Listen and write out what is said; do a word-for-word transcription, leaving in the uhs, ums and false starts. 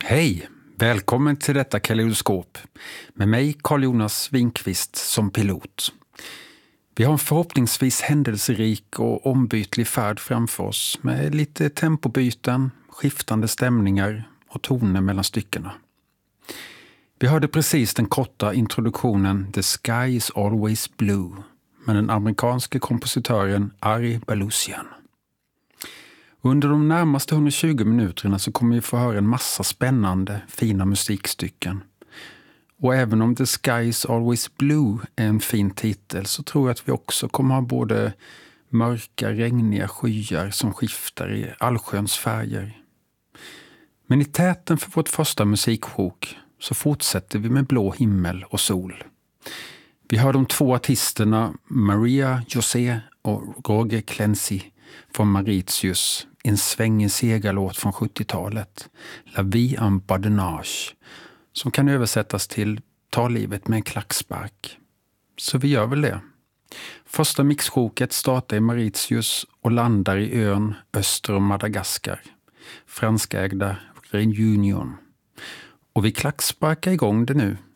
Hej! Välkommen till detta kaleidoskop med mig Carl-Jonas Winkvist som pilot. Vi har en förhoppningsvis händelserik och ombytlig färd framför oss med lite tempobyten, skiftande stämningar och toner mellan styckena. Vi hörde precis den korta introduktionen The Sky is Always Blue med den amerikanske kompositören Ari Balousian. Under de närmaste hundratjugo minuterna så kommer vi få höra en massa spännande, fina musikstycken. Och även om The Sky is Always Blue är en fin titel så tror jag att vi också kommer ha både mörka, regniga skyar som skiftar i allsköns färger. Men i täten för vårt första musiksjok så fortsätter vi med blå himmel och sol. Vi hör de två artisterna Maria José och Roger Clancy från Mauritius, en svängig segerlåt från sjuttiotalet, La vie en badinage, som kan översättas till Ta livet med en klackspark. Så vi gör väl det. Första mixsjoket startar i Mauritius och landar i ön öster om Madagaskar, franskägda Réunion. Och vi klacksparkar igång det nu